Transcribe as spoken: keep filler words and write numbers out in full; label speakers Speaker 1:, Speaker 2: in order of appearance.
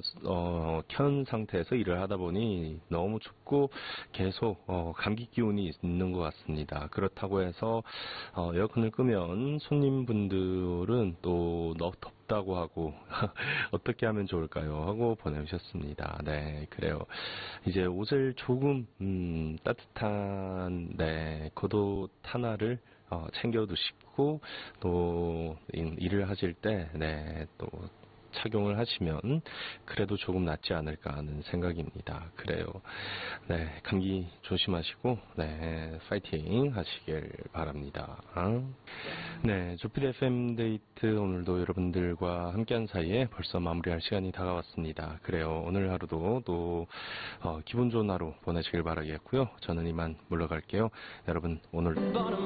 Speaker 1: 에어컨 어, 켠 상태에서 일을 하다 보니 너무 춥고 계속 어, 감기 기운이 있는 것 같습니다. 그렇다고 해서 어, 에어컨을 끄면 손님분들은 또 너무 덥다고 하고 어떻게 하면 좋을까요? 하고 보내주셨습니다. 네, 그래요. 이제 옷을 조금 음, 따뜻한 네, 겉옷 하나를 어, 챙겨두시고 또 일을 하실 때 네, 또 착용을 하시면 그래도 조금 낫지 않을까 하는 생각입니다. 그래요. 네, 감기 조심하시고 네, 파이팅 하시길 바랍니다. 네, 조피디 에프엠 데이트 오늘도 여러분들과 함께한 사이에 벌써 마무리할 시간이 다가왔습니다. 그래요. 오늘 하루도 또 어, 기분 좋은 하루 보내시길 바라겠고요. 저는 이만 물러갈게요. 여러분 오늘